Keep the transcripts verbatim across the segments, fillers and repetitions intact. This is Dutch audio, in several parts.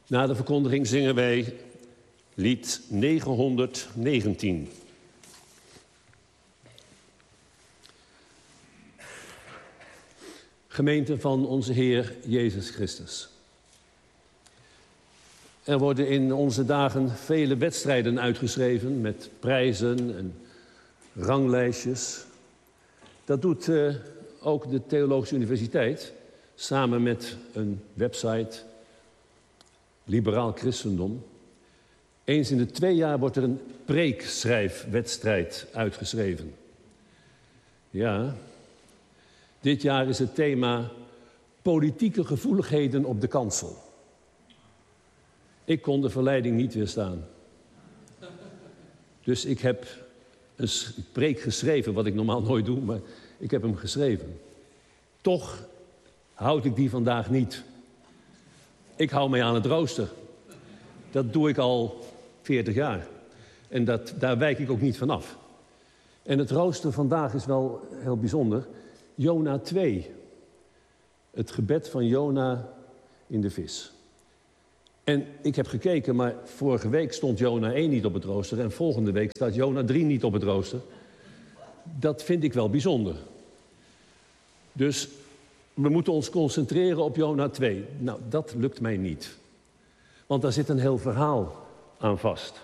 Na de verkondiging zingen wij lied negenhonderdnegentien. Gemeente van onze Heer Jezus Christus. Er worden in onze dagen vele wedstrijden uitgeschreven met prijzen en ranglijstjes. Dat doet uh, ook de Theologische Universiteit samen met een website, Liberaal Christendom. Eens in de twee jaar wordt er een preekschrijfwedstrijd uitgeschreven. Ja, dit jaar is het thema politieke gevoeligheden op de kansel. Ik kon de verleiding niet weerstaan. Dus ik heb een preek geschreven, wat ik normaal nooit doe, maar ik heb hem geschreven. Toch houd ik die vandaag niet. Ik hou mij aan het rooster. Dat doe ik al veertig jaar. En dat, daar wijk ik ook niet van af. En het rooster vandaag is wel heel bijzonder. Jona twee. Het gebed van Jona in de vis. En ik heb gekeken, maar vorige week stond Jona één niet op het rooster. En volgende week staat Jona drie niet op het rooster. Dat vind ik wel bijzonder. Dus we moeten ons concentreren op Jona twee. Nou, dat lukt mij niet. Want daar zit een heel verhaal aan vast.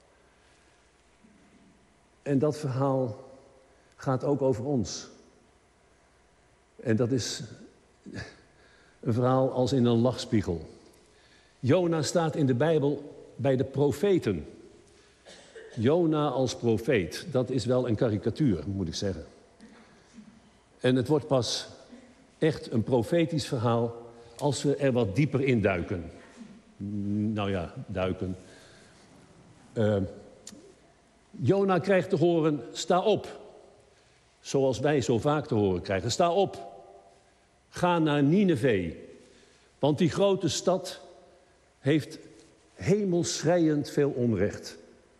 En dat verhaal gaat ook over ons. En dat is een verhaal als in een lachspiegel. Jona staat in de Bijbel bij de profeten. Jona als profeet, dat is wel een karikatuur, moet ik zeggen. En het wordt pas echt een profetisch verhaal als we er wat dieper in duiken. Nou ja, duiken. Uh, Jona krijgt te horen, sta op. Zoals wij zo vaak te horen krijgen. Sta op. Ga naar Nineve. Want die grote stad heeft hemelschreiend veel onrecht.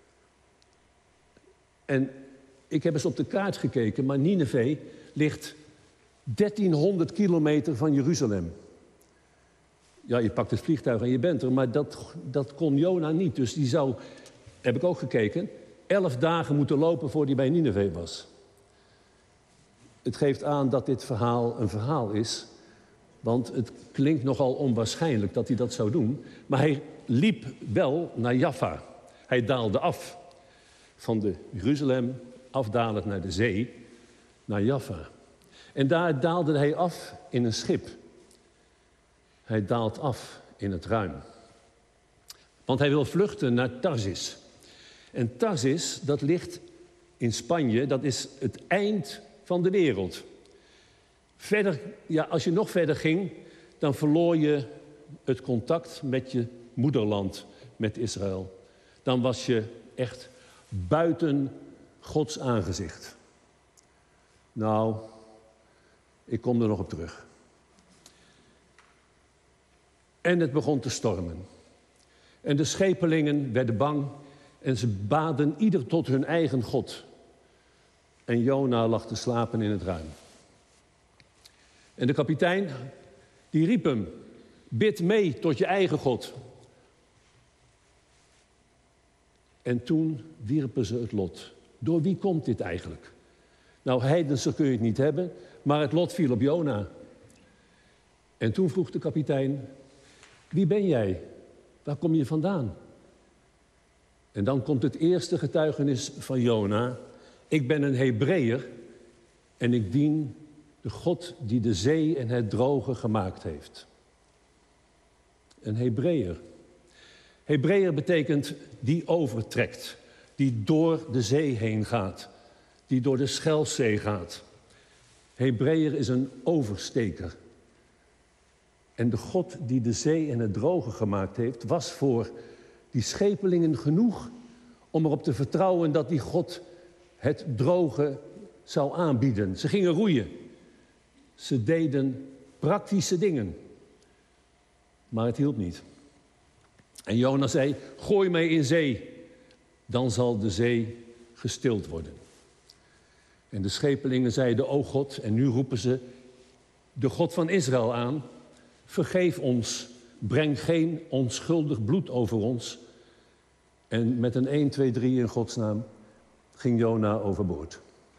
En ik heb eens op de kaart gekeken, maar Nineve ligt dertienhonderd kilometer van Jeruzalem. Ja, je pakt het vliegtuig en je bent er, maar dat, dat kon Jona niet. Dus die zou, heb ik ook gekeken, elf dagen moeten lopen voordat hij bij Nineve was. Het geeft aan dat dit verhaal een verhaal is, want het klinkt nogal onwaarschijnlijk dat hij dat zou doen. Maar hij liep wel naar Jaffa. Hij daalde af van de Jeruzalem, afdalend naar de zee, naar Jaffa. En daar daalde hij af in een schip. Hij daalt af in het ruim. Want hij wil vluchten naar Tarsis. En Tarsis, dat ligt in Spanje, dat is het eind van de wereld. Verder, ja, als je nog verder ging, dan verloor je het contact met je moederland, met Israël. Dan was je echt buiten Gods aangezicht. Nou, ik kom er nog op terug. En het begon te stormen. En de schepelingen werden bang en ze baden ieder tot hun eigen God. En Jona lag te slapen in het ruim. En de kapitein, die riep hem, bid mee tot je eigen God. En toen wierpen ze het lot. Door wie komt dit eigenlijk? Nou, heidenser kun je het niet hebben, maar het lot viel op Jona. En toen vroeg de kapitein, wie ben jij? Waar kom je vandaan? En dan komt het eerste getuigenis van Jona. Ik ben een Hebreeër en ik dien de God die de zee en het droge gemaakt heeft. Een Hebreeër. Hebreeër betekent die overtrekt, die door de zee heen gaat, die door de Schelfzee gaat. Hebreeër is een oversteker. En de God die de zee en het droge gemaakt heeft, was voor die schepelingen genoeg om erop te vertrouwen dat die God het droge zou aanbieden. Ze gingen roeien. Ze deden praktische dingen. Maar het hielp niet. En Jona zei, gooi mij in zee, dan zal de zee gestild worden. En de schepelingen zeiden, o God, en nu roepen ze de God van Israël aan, vergeef ons, breng geen onschuldig bloed over ons. En met een één, twee, drie in Gods naam ging Jona overboord.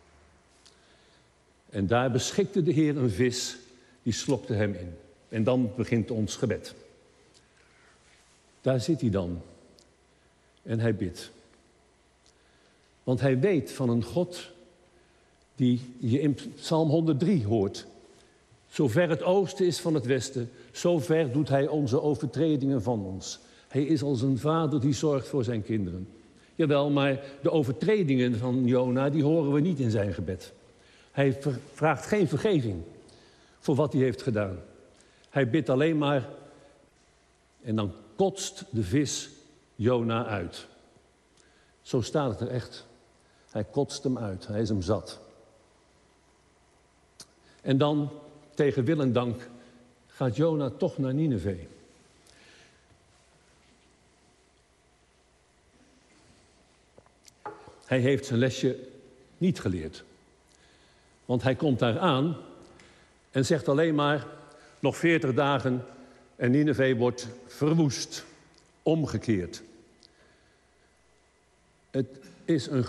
En daar beschikte de Heer een vis, die slokte hem in. En dan begint ons gebed. Daar zit hij dan. En hij bidt. Want hij weet van een God die je in Psalm honderddrie hoort. Zo ver het oosten is van het westen, zo ver doet hij onze overtredingen van ons. Hij is als een vader die zorgt voor zijn kinderen. Jawel, maar de overtredingen van Jona, die horen we niet in zijn gebed. Hij vraagt geen vergeving voor wat hij heeft gedaan. Hij bidt alleen maar en dan kotst de vis Jona uit. Zo staat het er echt. Hij kotst hem uit, hij is hem zat. En dan, tegen wil en dank, gaat Jona toch naar Nineve. Hij heeft zijn lesje niet geleerd. Want hij komt daar aan en zegt alleen maar, nog veertig dagen en Nineve wordt verwoest, omgekeerd. Het is een